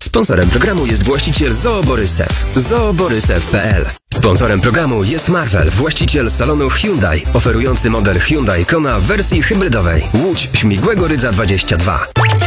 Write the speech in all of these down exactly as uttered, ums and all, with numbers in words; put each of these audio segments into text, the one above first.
Sponsorem programu jest właściciel Zoo Borysew. zoo borysew kropka p l. Sponsorem programu jest Marvel, właściciel salonu Hyundai, oferujący model Hyundai Kona w wersji hybrydowej. Łódź Śmigłego Rydza dwadzieścia dwa.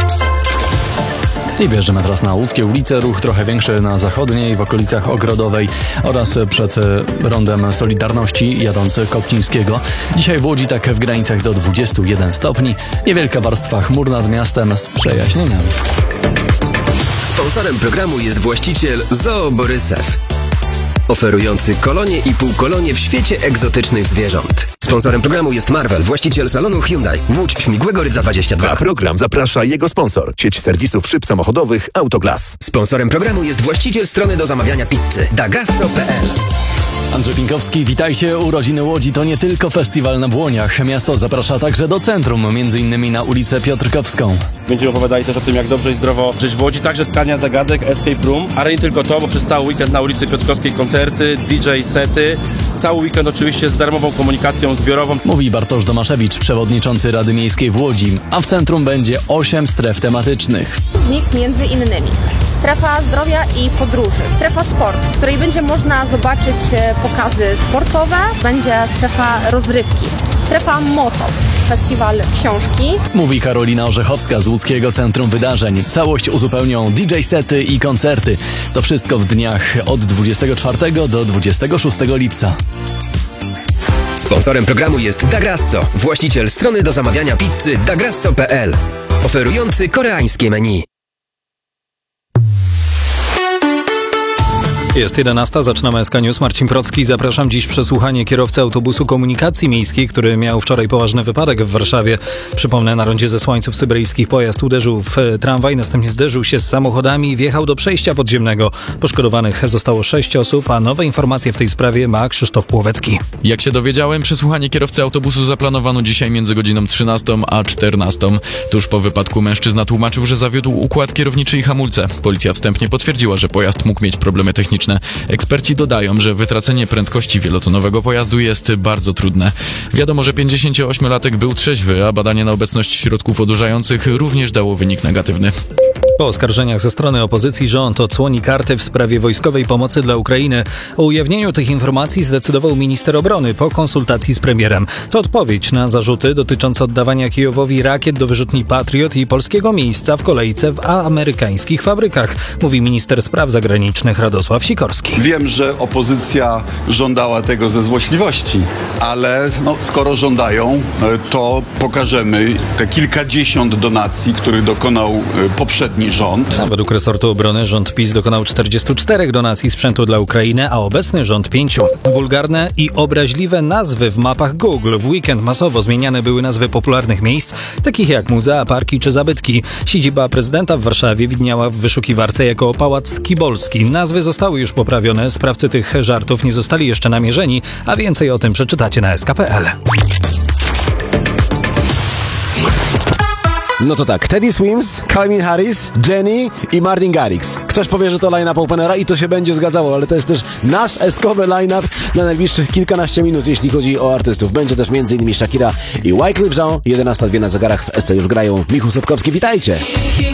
I wjeżdżamy teraz na łódzkie ulice. Ruch trochę większy na zachodniej, w okolicach Ogrodowej oraz przed rondem Solidarności jadący Kopcińskiego. Dzisiaj w Łodzi tak w granicach do dwudziestu jeden stopni. Niewielka warstwa chmur nad miastem z przejaśnieniami. Sponsorem programu jest właściciel Zoo Borysew, oferujący kolonie i półkolonie w świecie egzotycznych zwierząt. Sponsorem programu jest Marvel, właściciel salonu Hyundai, Łódź Śmigłego Rydza dwadzieścia dwa. Na program zaprasza jego sponsor, sieć serwisów szyb samochodowych Autoglass. Sponsorem programu jest właściciel strony do zamawiania pizzy dagasso kropka p l. Andrzej Pinkowski, witajcie. Urodziny Łodzi to nie tylko festiwal na błoniach. Miasto zaprasza także do centrum, między innymi na ulicę Piotrkowską. Będziemy opowiadali też o tym, jak dobrze i zdrowo żyć w Łodzi, także tkania zagadek, escape room, ale nie tylko to, bo przez cały weekend na ulicy Piotrkowskiej koncerty, D J sety, cały weekend oczywiście z darmową komunikacją zbiorową. Mówi Bartosz Domaszewicz, przewodniczący Rady Miejskiej w Łodzi, a w centrum będzie osiem stref tematycznych. Z nich między innymi strefa zdrowia i podróży, strefa sport, w której będzie można zobaczyć pokazy sportowe, będzie strefa rozrywki, strefa moto, festiwal książki. Mówi Karolina Orzechowska z Łódzkiego Centrum Wydarzeń. Całość uzupełnią D J sety i koncerty. To wszystko w dniach od dwudziestego czwartego do dwudziestego szóstego lipca. Sponsorem programu jest Dagrasso, właściciel strony do zamawiania pizzy dagasso kropka p l, oferujący koreańskie menu. Jest jedenasta, zaczynamy S K News. Marcin Procki, zapraszam. Dziś przesłuchanie kierowcy autobusu komunikacji miejskiej, który miał wczoraj poważny wypadek w Warszawie. Przypomnę, na rondzie Zesłańców Syberyjskich pojazd uderzył w tramwaj, następnie zderzył się z samochodami i wjechał do przejścia podziemnego. Poszkodowanych zostało sześć osób, a nowe informacje w tej sprawie ma Krzysztof Płowecki. Jak się dowiedziałem, przesłuchanie kierowcy autobusu zaplanowano dzisiaj między godziną trzynastą a czternastą. Tuż po wypadku mężczyzna tłumaczył, że zawiódł układ kierowniczy i hamulce. Policja wstępnie potwierdziła, że pojazd mógł mieć problemy techniczne. Eksperci dodają, że wytracenie prędkości wielotonowego pojazdu jest bardzo trudne. Wiadomo, że pięćdziesięcioośmiolatek był trzeźwy, a badanie na obecność środków odurzających również dało wynik negatywny. Po oskarżeniach ze strony opozycji rząd odsłoni karty w sprawie wojskowej pomocy dla Ukrainy. O ujawnieniu tych informacji zdecydował minister obrony po konsultacji z premierem. To odpowiedź na zarzuty dotyczące oddawania Kijowowi rakiet do wyrzutni Patriot i polskiego miejsca w kolejce w amerykańskich fabrykach, mówi minister spraw zagranicznych Radosław Sikorski. Wiem, że opozycja żądała tego ze złośliwości, ale no, skoro żądają, to pokażemy te kilkadziesiąt donacji, których dokonał poprzedni rząd. A według resortu obrony rząd PiS dokonał czterdziestu czterech donacji sprzętu dla Ukrainy, a obecny rząd pięciu. Wulgarne i obraźliwe nazwy w mapach Google. W weekend masowo zmieniane były nazwy popularnych miejsc, takich jak muzea, parki czy zabytki. Siedziba prezydenta w Warszawie widniała w wyszukiwarce jako Pałac Kibolski. Nazwy zostały już poprawione, sprawcy tych żartów nie zostali jeszcze namierzeni, a więcej o tym przeczytacie na S K kropka p l. No to tak, Teddy Swims, Calvin Harris, Jenny i Martin Garrix. Ktoś powie, że to line-up openera i to się będzie zgadzało, ale to jest też nasz eskowy line-up na najbliższych kilkanaście minut, jeśli chodzi o artystów. Będzie też m.in. Shakira i Wyclef Jean. jedenasta dwie na zegarach w S C już grają. Michał Sobkowski, witajcie!